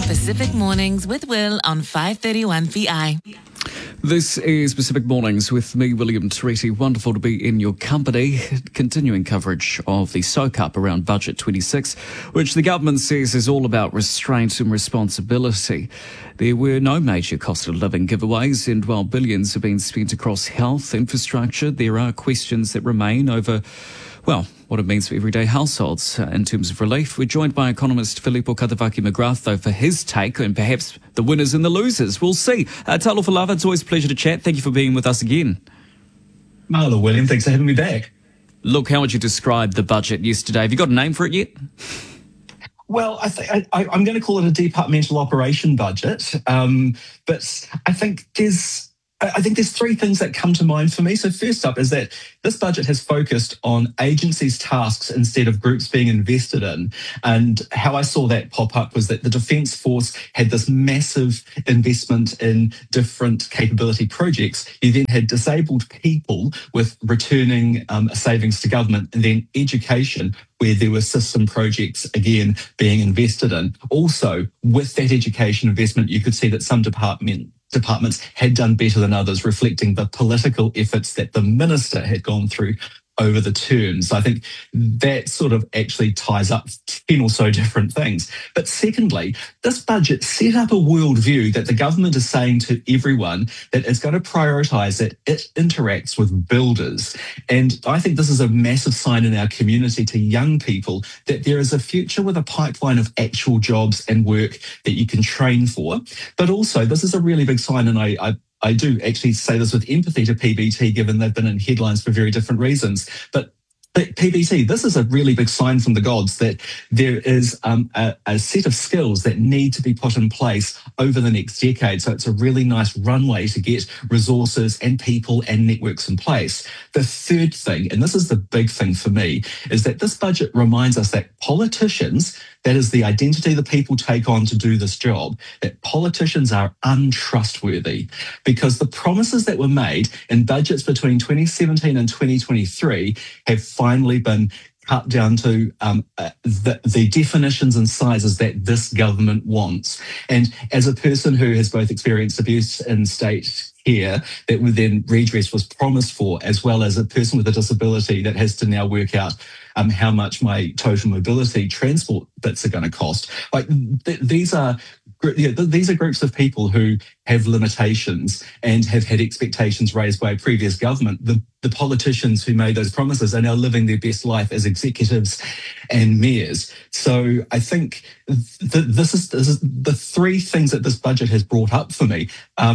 Pacific Mornings with Will on 531 VI. This is Pacific Mornings with me, William Torretti. Wonderful to be in your company. Continuing coverage of the soak-up around Budget 26, which the government says is all about restraint and responsibility. There were no major cost of living giveaways, and while billions have been spent across health infrastructure, there are questions that remain over, well, what it means for everyday households in terms of relief. We're joined by economist Filippo Katavaki-McGrath, though, for his take and perhaps the winners and the losers. We'll see. Talofa lava, it's always a pleasure to chat. Thank you for being with us again. Hello, William. Thanks for having me back. Look, how would you describe the budget yesterday? Have you got a name for it yet? Well, I'm going to call it a departmental operation budget, but I think there's three things that come to mind for me. So first up is that this budget has focused on agencies' tasks instead of groups being invested in. And how I saw that pop up was that the Defence Force had this massive investment in different capability projects. You then had disabled people with returning savings to government, and then education, where there were system projects, again, being invested in. Also, with that education investment, you could see that some departments had done better than others, reflecting the political efforts that the minister had gone through over the term. So I think that sort of actually ties up 10 or so different things. But secondly, this budget set up a worldview that the government is saying to everyone that it's going to prioritise that it interacts with builders. And I think this is a massive sign in our community to young people that there is a future with a pipeline of actual jobs and work that you can train for. But also, this is a really big sign, and I do actually say this with empathy to PBT, given they've been in headlines for very different reasons. But PBT, this is a really big sign from the gods that there is a set of skills that need to be put in place over the next decade. So it's a really nice runway to get resources and people and networks in place. The third thing, and this is the big thing for me, is that this budget reminds us that politicians, that is the identity the people take on to do this job, that politicians are untrustworthy, because the promises that were made in budgets between 2017 and 2023 have finally been cut down to the definitions and sizes that this government wants. And as a person who has both experienced abuse in state care that then redress was promised for, as well as a person with a disability that has to now work out how much my total mobility transport bits are going to cost. Like these are groups of people who have limitations and have had expectations raised by a previous government. The politicians who made those promises are now living their best life as executives and mayors. So I think this is the three things that this budget has brought up for me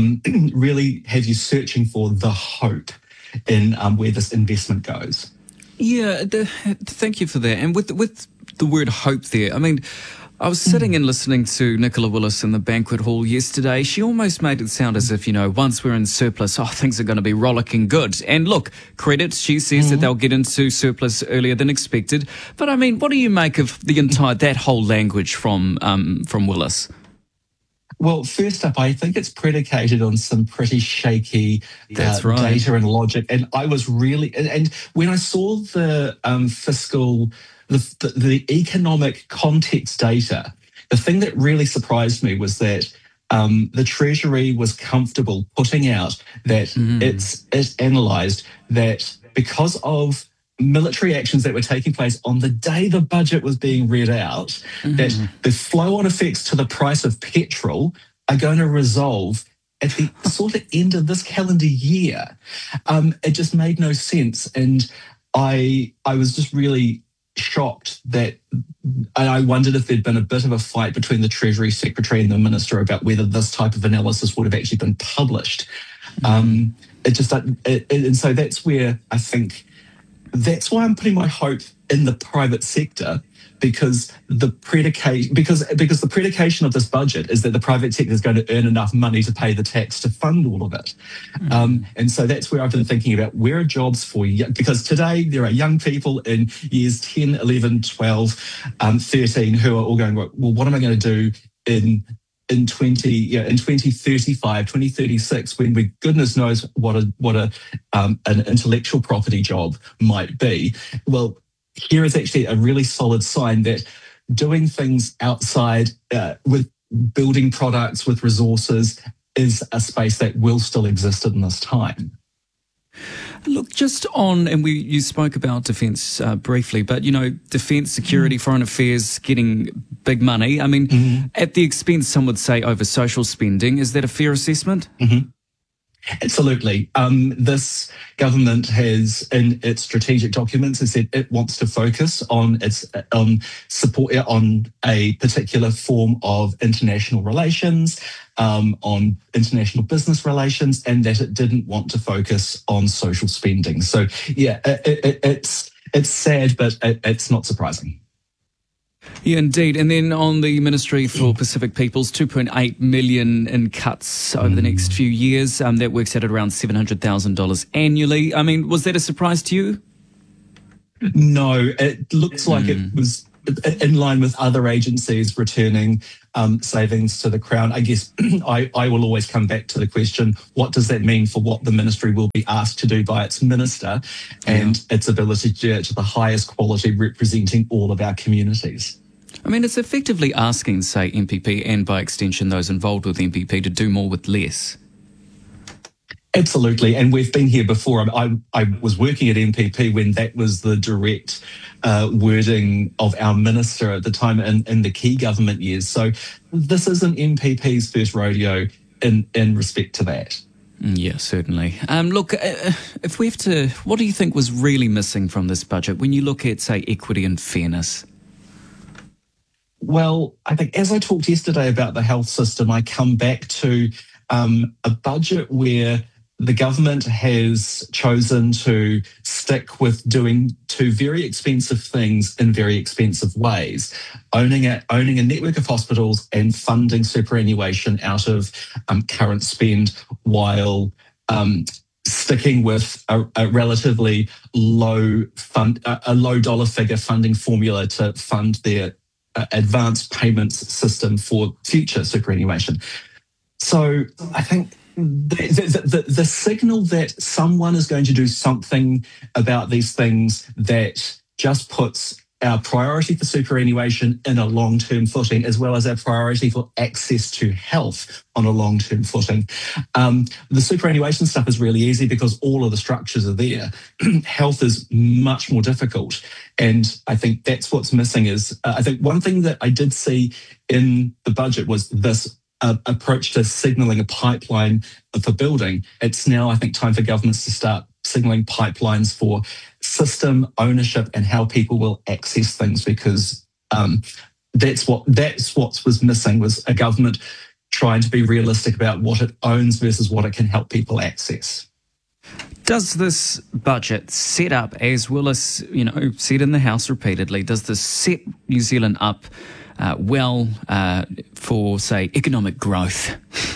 really have you searching for the hope in where this investment goes. Yeah, thank you for that. And with the word hope there, I mean, I was sitting and listening to Nicola Willis in the banquet hall yesterday. She almost made it sound as if, once we're in surplus, things are going to be rollicking good. And look, credit, she says that they'll get into surplus earlier than expected. But I mean, what do you make of that whole language from Willis? Well, first up, I think it's predicated on some pretty shaky data and logic. And I was really, and when I saw the fiscal, the economic context data, the thing that really surprised me was that the Treasury was comfortable putting out that it analysed that because of military actions that were taking place on the day the budget was being read out, that the flow-on effects to the price of petrol are going to resolve at the sort of end of this calendar year. It just made no sense. And I was just really shocked that, and I wondered if there'd been a bit of a fight between the Treasury Secretary and the Minister about whether this type of analysis would have actually been published. And so that's where I think, that's why I'm putting my hope in the private sector, because the predication of this budget is that the private sector is going to earn enough money to pay the tax to fund all of it. And so that's where I've been thinking about where are jobs for young, because today there are young people in years 10, 11, 12, 13 who are all going, well, what am I going to do in 2035, 2036, when we goodness knows what an intellectual property job might be. Well, here is actually a really solid sign that doing things outside with building products with resources is a space that will still exist in this time. Look, just on, and you spoke about defence briefly, but, defence, security, foreign affairs, getting big money. I mean, at the expense, some would say, over social spending. Is that a fair assessment? Absolutely. This government has, in its strategic documents, has said it wants to focus on its support on a particular form of international relations, on international business relations, and that it didn't want to focus on social spending. So, yeah, it's sad, but it's not surprising. Yeah, indeed. And then on the Ministry for Pacific Peoples, 2.8 million in cuts over the next few years. That works out at around $700,000 annually. I mean, was that a surprise to you? No, it looks like it was in line with other agencies returning savings to the Crown. I guess I will always come back to the question, what does that mean for what the ministry will be asked to do by its minister and its ability to do it to the highest quality, representing all of our communities? I mean, it's effectively asking, say, MPP and by extension those involved with MPP to do more with less. Absolutely, and we've been here before. I was working at MPP when that was the direct wording of our minister at the time in the key government years. So this isn't MPP's first rodeo in respect to that. Yeah, certainly. Look, if we have to, what do you think was really missing from this budget when you look at, say, equity and fairness? Well, I think as I talked yesterday about the health system, I come back to a budget where the government has chosen to stick with doing two very expensive things in very expensive ways, owning a network of hospitals and funding superannuation out of current spend, while sticking with a relatively low dollar figure funding formula to fund their advanced payments system for future superannuation. So I think the signal that someone is going to do something about these things that just puts our priority for superannuation in a long-term footing, as well as our priority for access to health on a long-term footing. The superannuation stuff is really easy because all of the structures are there. Health is much more difficult. And I think that's what's missing is, I think one thing that I did see in the budget was this approach to signalling a pipeline for building. It's now, I think, time for governments to start signalling pipelines for system ownership and how people will access things, because that's what was missing, was a government trying to be realistic about what it owns versus what it can help people access. Does this budget set up, as Willis, said in the House repeatedly, does this set New Zealand up well for, say, economic growth?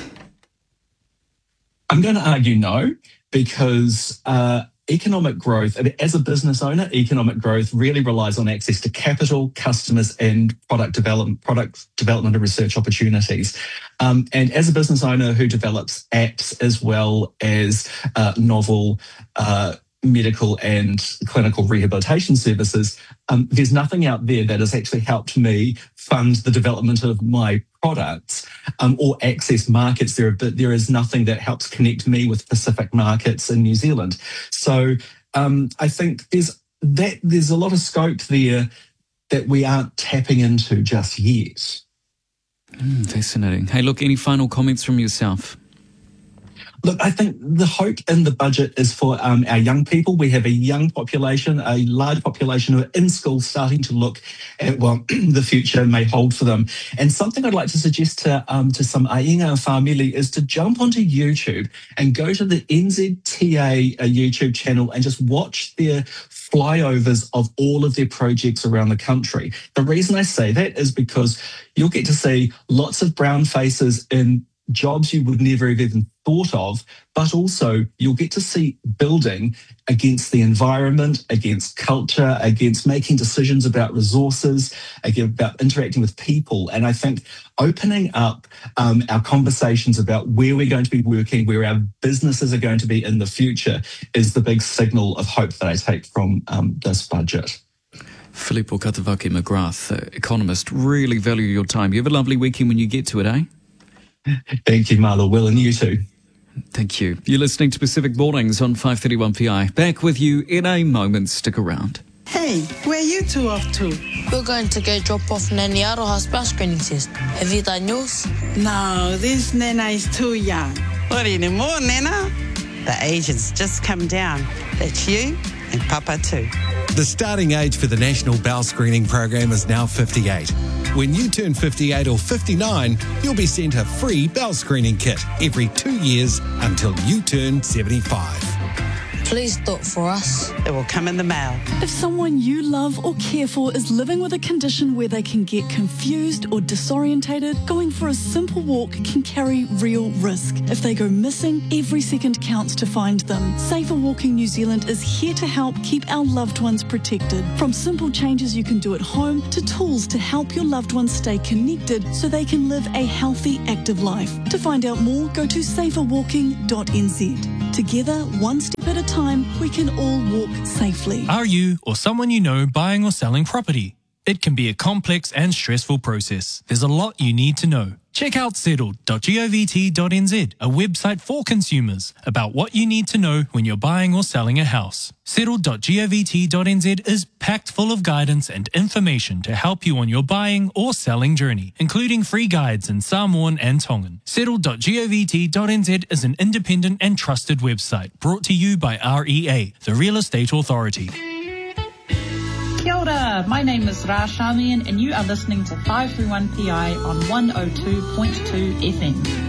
I'm going to argue no, because economic growth, as a business owner, economic growth really relies on access to capital, customers, and product development and research opportunities. And as a business owner who develops apps as well as novel medical and clinical rehabilitation services, there's nothing out there that has actually helped me fund the development of my products or access markets. There is nothing that helps connect me with specific markets in New Zealand. So I think there's a lot of scope there that we aren't tapping into just yet. Fascinating. Hey, look, any final comments from yourself? Look, I think the hope in the budget is for our young people. We have a young population, a large population who are in school starting to look at what the future may hold for them. And something I'd like to suggest to some Ainga Whāmili is to jump onto YouTube and go to the NZTA YouTube channel and just watch their flyovers of all of their projects around the country. The reason I say that is because you'll get to see lots of brown faces in jobs you would never have even thought of, but also you'll get to see building against the environment, against culture, against making decisions about resources, again, about interacting with people. And I think opening up our conversations about where we're going to be working, where our businesses are going to be in the future, is the big signal of hope that I take from this budget. Filippo Katawaki McGrath, economist, really value your time. You have a lovely weekend when you get to it, eh? Thank you, Marla. Will, and you too. Thank you. You're listening to Pacific Mornings on 531 PI. Back with you in a moment. Stick around. Hey, where are you two off to? We're going to go drop off Nanny Aroha's bowel screening test. Have you done yours? No, this Nana is too young. What anymore, Nana? The age has just come down. That's you and Papa too. The starting age for the National Bowel Screening Program is now 58. When you turn 58 or 59, you'll be sent a free bowel screening kit every 2 years until you turn 75. Please do it for us. It will come in the mail. If someone you love or care for is living with a condition where they can get confused or disorientated, going for a simple walk can carry real risk. If they go missing, every second counts to find them. Safer Walking New Zealand is here to help keep our loved ones protected. From simple changes you can do at home to tools to help your loved ones stay connected so they can live a healthy, active life. To find out more, go to saferwalking.nz. Together, one step at a time, we can all walk safely. Are you or someone you know buying or selling property? It can be a complex and stressful process. There's a lot you need to know. Check out settled.govt.nz, a website for consumers, about what you need to know when you're buying or selling a house. Settled.govt.nz is packed full of guidance and information to help you on your buying or selling journey, including free guides in Samoan and Tongan. Settled.govt.nz is an independent and trusted website brought to you by REA, the Real Estate Authority. Kia ora, my name is Ra Shamian and you are listening to 531 PI on 102.2 FM.